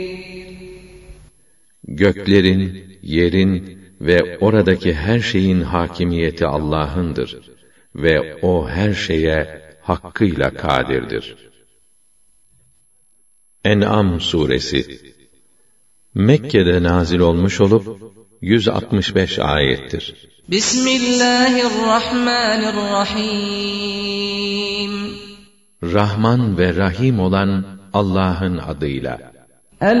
Göklerin, yerin ve oradaki her şeyin hakimiyeti Allah'ındır ve O her şeye hakkıyla kadirdir. En'am suresi Mekke'de nazil olmuş olup 165 ayettir. Bismillahirrahmanirrahim. Rahman ve Rahim olan Allah'ın adıyla.